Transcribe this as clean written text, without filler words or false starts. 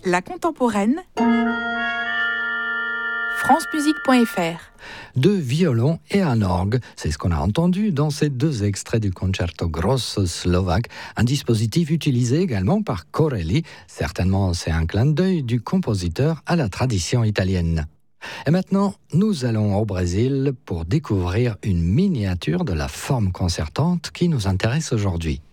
La contemporaine, francemusique.fr. Deux violons et un orgue, c'est ce qu'on a entendu dans ces deux extraits du Concerto Grosso slovaque, un dispositif utilisé également par Corelli. Certainement, c'est un clin d'œil du compositeur à la tradition italienne. Et maintenant, nous allons au Brésil pour découvrir une miniature de la forme concertante qui nous intéresse aujourd'hui.